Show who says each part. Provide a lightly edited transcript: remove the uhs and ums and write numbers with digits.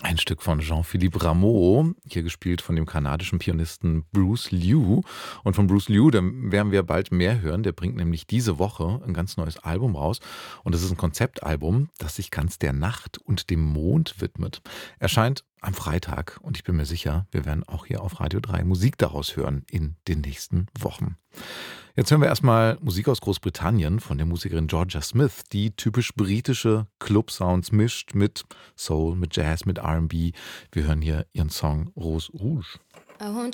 Speaker 1: Ein Stück von Jean-Philippe Rameau, hier gespielt von dem kanadischen Pianisten Bruce Liu. Und von Bruce Liu, da werden wir bald mehr hören. Der bringt nämlich diese Woche ein ganz neues Album raus. Und das ist ein Konzeptalbum, das sich ganz der Nacht und dem Mond widmet. Erscheint am Freitag und ich bin mir sicher, wir werden auch hier auf Radio 3 Musik daraus hören in den nächsten Wochen. Jetzt hören wir erstmal Musik aus Großbritannien von der Musikerin Georgia Smith, die typisch britische Club-Sounds mischt mit Soul, mit Jazz, mit R&B. Wir hören hier ihren Song Rose Rouge.
Speaker 2: I want